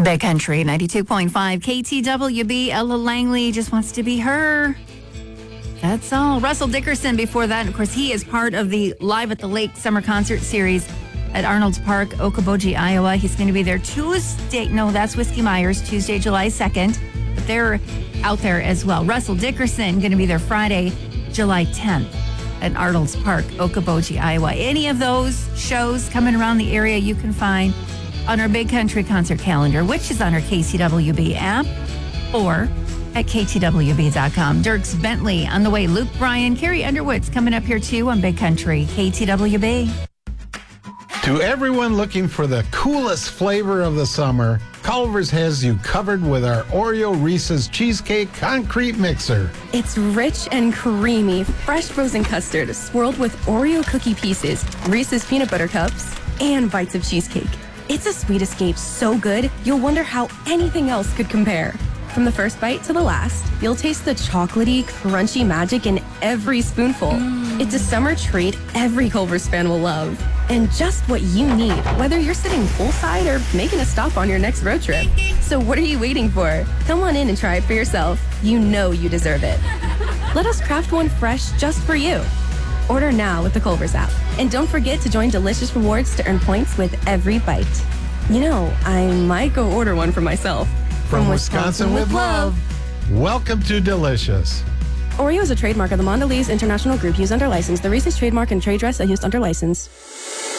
Big Country 92.5 KTWB. Ella Langley just wants to be her. That's all. Russell Dickerson before that. And of course, he is part of the Live at the Lake Summer Concert Series at Arnold's Park, Okoboji, Iowa. He's going to be there Tuesday. No, that's Whiskey Myers, Tuesday, July 2nd. But they're out there as well. Russell Dickerson going to be there Friday, July 10th at Arnold's Park, Okoboji, Iowa. Any of those shows coming around the area you can find on our Big Country concert calendar, which is on our KCWB app or at ktwb.com. Dirks Bentley on the way. Luke Bryan, Carrie Underwood's coming up here too on Big Country, KTWB. To everyone looking for the coolest flavor of the summer, Culver's has you covered with our Oreo Reese's Cheesecake Concrete Mixer. It's rich and creamy, fresh frozen custard swirled with Oreo cookie pieces, Reese's peanut butter cups, and bites of cheesecake. It's a sweet escape so good, you'll wonder how anything else could compare. From the first bite to the last, you'll taste the chocolatey, crunchy magic in every spoonful. It's a summer treat every Culver's fan will love. And just what you need, whether you're sitting poolside or making a stop on your next road trip. So what are you waiting for? Come on in and try it for yourself. You know you deserve it. Let us craft one fresh just for you. Order now with the Culver's app. And don't forget to join Delicious Rewards to earn points with every bite. You know, I might go order one for myself. From Wisconsin with love. Welcome to Delicious. Oreo is a trademark of the Mondelez International Group used under license. The Reese's trademark and trade dress are used under license.